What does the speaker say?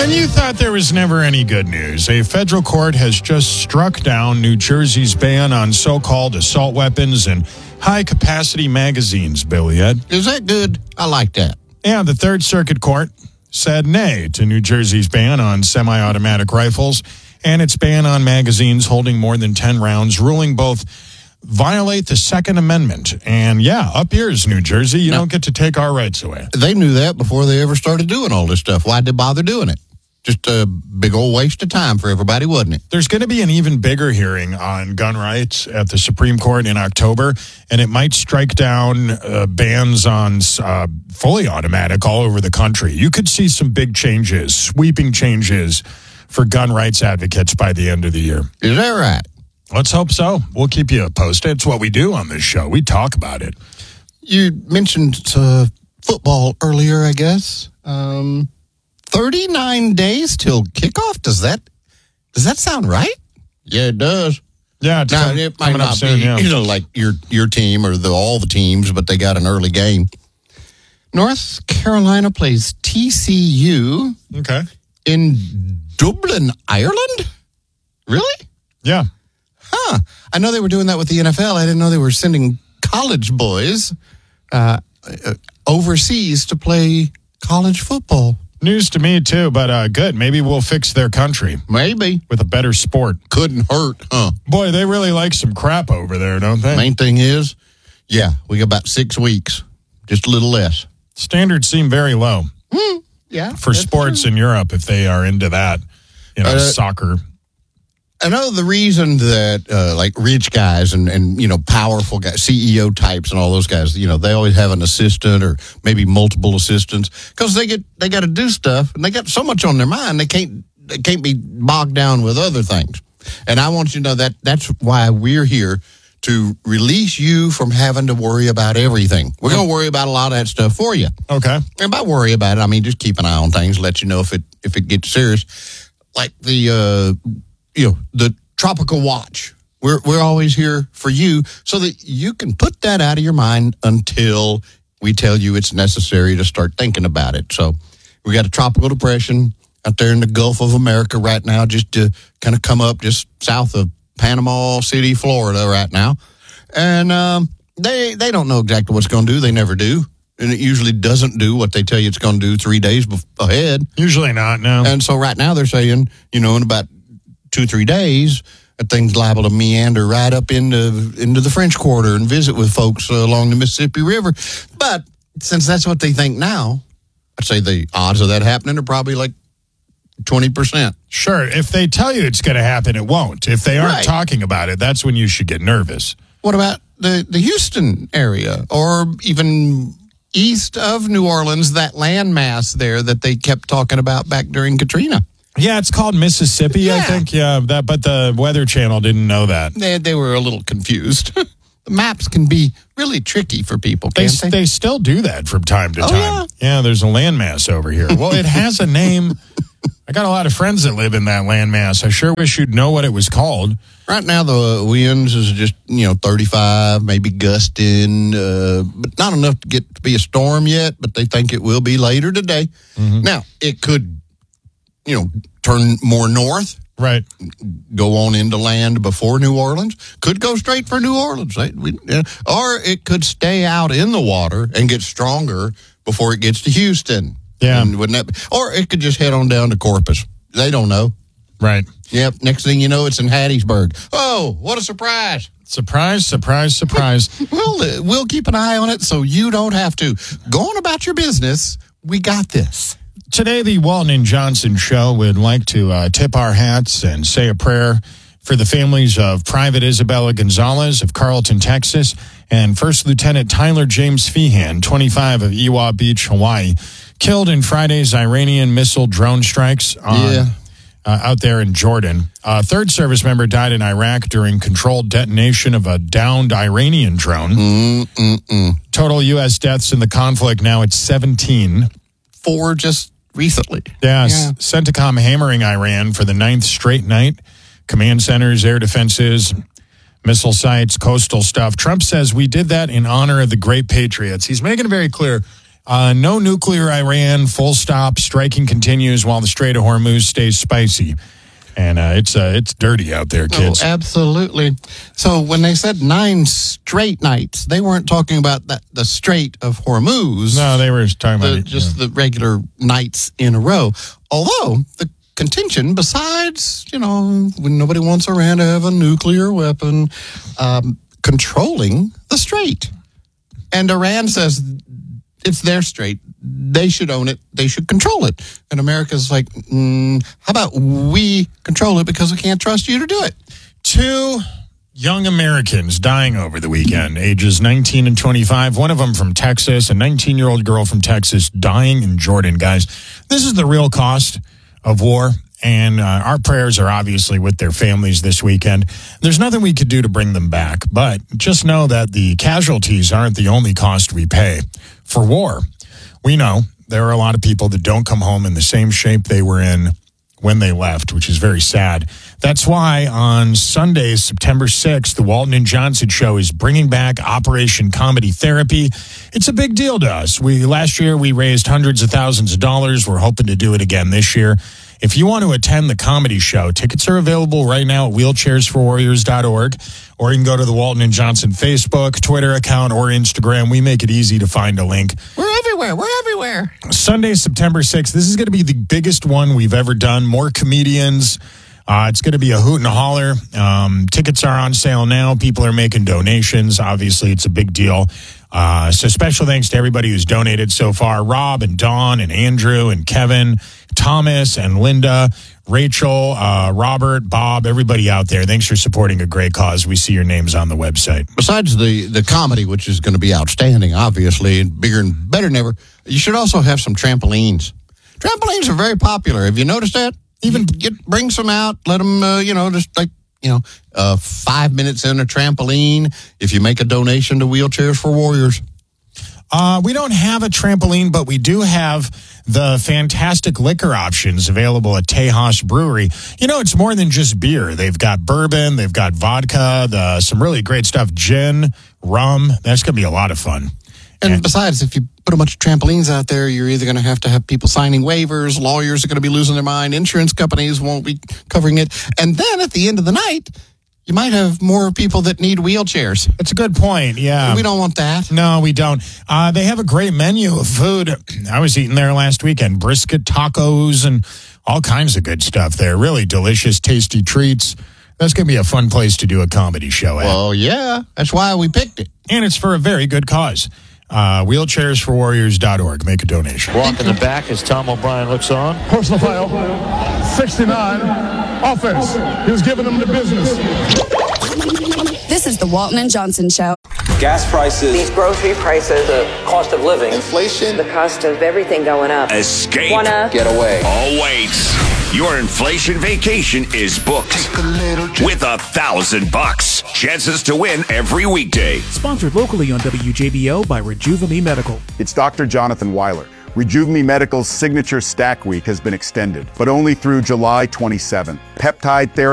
And you thought there was never any good news. A federal court has just struck down New Jersey's ban on so-called assault weapons and high-capacity magazines, Billy Ed. Is that good? I like that. Yeah, the Third Circuit Court said nay to New Jersey's ban on semi-automatic rifles and its ban on magazines holding more than 10 rounds, ruling both violate the Second Amendment. And yeah, up yours, New Jersey. You don't get to take our rights away. They knew that before they ever started doing all this stuff. Why'd they bother doing it? Just a big old waste of time for everybody, wasn't it? There's going to be an even bigger hearing on gun rights at the Supreme Court in October, and it might strike down bans on fully automatic all over the country. You could see some big changes, sweeping changes for gun rights advocates by the end of the year. Is that right? Let's hope so. We'll keep you posted. It's what we do on this show. We talk about it. You mentioned football earlier, I guess. 39 days till kickoff. Does that sound right? Yeah, it does. Yeah, it's now, it might not soon, be, like your team or all the teams, but they got an early game. North Carolina plays TCU. Okay. In Dublin, Ireland? Really? Yeah. Huh. I know they were doing that with the NFL. I didn't know they were sending college boys overseas to play college football. News to me, too, but good. Maybe we'll fix their country. Maybe. With a better sport. Couldn't hurt, huh? Boy, they really like some crap over there, don't they? Main thing is, yeah, we got about 6 weeks. Just a little less. Standards seem very low. Yeah. For sports in Europe, if they are into that, soccer. I know the reason that like rich guys and powerful guys, CEO types and all those guys, they always have an assistant or maybe multiple assistants because they got to do stuff and they got so much on their mind they can't be bogged down with other things. And I want you to know that that's why we're here to release you from having to worry about everything. We're going to worry about a lot of that stuff for you. Okay. And by worry about it, I mean just keep an eye on things, let you know if it gets serious. Like the tropical watch. We're always here for you so that you can put that out of your mind until we tell you it's necessary to start thinking about it. So we got a tropical depression out there in the Gulf of America right now, just to kind of come up just south of Panama City, Florida right now. And they don't know exactly what it's going to do. They never do. And it usually doesn't do what they tell you it's going to do 3 days ahead. Usually not, no. And so right now they're saying, in about 2-3 days, that thing's liable to meander right up into the French Quarter and visit with folks along the Mississippi River. But since that's what they think now, I'd say the odds of that happening are probably like 20%. Sure. If they tell you it's going to happen, it won't. If they aren't talking about it, that's when you should get nervous. What about the Houston area or even east of New Orleans, that landmass there that they kept talking about back during Katrina? Yeah, it's called Mississippi, I think. Yeah, but the Weather Channel didn't know that. They were a little confused. The maps can be really tricky for people, can't they? They still do that from time to time. Yeah, there's a landmass over here. Well, it has a name. I got a lot of friends that live in that landmass. I sure wish you'd know what it was called. Right now, the winds is just, 35, maybe gusting, but not enough to get to be a storm yet, but they think it will be later today. Mm-hmm. Now, it could, turn more north. Right. Go on into land before New Orleans. Could go straight for New Orleans. Or it could stay out in the water and get stronger before it gets to Houston. Yeah. And or it could just head on down to Corpus. They don't know. Right. Yep. Next thing you know, it's in Hattiesburg. Oh, what a surprise. Surprise, surprise, surprise. Well, we'll keep an eye on it so you don't have to. Go on about your business. We got this. Today, the Walton and Johnson Show would like to tip our hats and say a prayer for the families of Private Isabella Gonzalez of Carlton, Texas, and First Lieutenant Tyler James Feehan, 25, of Ewa Beach, Hawaii, killed in Friday's Iranian missile drone strikes out there in Jordan. A third service member died in Iraq during controlled detonation of a downed Iranian drone. Total U.S. deaths in the conflict now at 17. 4 just recently. Yes. CENTCOM hammering Iran for the 9th straight night. Command centers, air defenses, missile sites, coastal stuff. Trump says we did that in honor of the great patriots. He's making it very clear No nuclear Iran, full stop. Striking continues while the Strait of Hormuz stays spicy. And it's dirty out there, kids. Oh, absolutely. So when they said 9 straight nights, they weren't talking about the Strait of Hormuz. No, they were talking about the regular nights in a row. Although the contention, besides, when nobody wants Iran to have a nuclear weapon, controlling the strait. And Iran says it's their strait. They should own it. They should control it. And America's like, how about we control it because we can't trust you to do it? 2 young Americans dying over the weekend, ages 19 and 25. One of them from Texas, a 19-year-old girl from Texas dying in Jordan. Guys, this is the real cost of war. And our prayers are obviously with their families this weekend. There's nothing we could do to bring them back, but just know that the casualties aren't the only cost we pay for war. We know there are a lot of people that don't come home in the same shape they were in when they left, which is very sad. That's why on Sunday, September 6th, the Walton and Johnson Show is bringing back Operation Comedy Therapy. It's a big deal to us. Last year, we raised hundreds of thousands of dollars. We're hoping to do it again this year. If you want to attend the comedy show, tickets are available right now at wheelchairsforwarriors.org, or you can go to the Walton and Johnson Facebook, Twitter account, or Instagram. We make it easy to find a link. We're everywhere. Sunday, September 6th. This is going to be the biggest one we've ever done. More comedians. It's going to be a hoot and a holler. Tickets are on sale now. People are making donations. Obviously, it's a big deal. So special thanks to everybody who's donated so far. Rob and Dawn and Andrew and Kevin, Thomas and Linda, Rachel, Robert, Bob, everybody out there. Thanks for supporting a great cause. We see your names on the website. Besides the comedy, which is going to be outstanding, obviously, and bigger and better than ever, you should also have some trampolines. Trampolines are very popular. Have you noticed that? Even bring some out, let them, 5 minutes in a trampoline if you make a donation to Wheelchairs for Warriors. We don't have a trampoline, but we do have the fantastic liquor options available at Tejas Brewery. It's more than just beer. They've got bourbon, they've got vodka, some really great stuff, gin, rum. That's going to be a lot of fun. And besides, if you put a bunch of trampolines out there, you're either going to have people signing waivers, lawyers are going to be losing their mind, insurance companies won't be covering it. And then at the end of the night, you might have more people that need wheelchairs. That's a good point, yeah. We don't want that. No, we don't. They have a great menu of food. I was eating there last weekend. Brisket tacos and all kinds of good stuff there. Really delicious, tasty treats. That's going to be a fun place to do a comedy show at. Well, yeah. That's why we picked it. And it's for a very good cause. Wheelchairsforwarriors.org. Make a donation. Walk in the back as Tom O'Brien looks on. Personal foul, 69, offense. He was giving them the business. This is the Walton and Johnson Show. Gas prices, these grocery prices, the cost of living, inflation, the cost of everything going up. Escape. Wanna get away. Oh, wait. Your inflation vacation is booked with $1,000. Chances to win every weekday. Sponsored locally on WJBO by Rejuve Medical. It's Dr. Jonathan Weiler. Rejuve Medical's signature Stack Week has been extended, but only through July 27th. Peptide therapy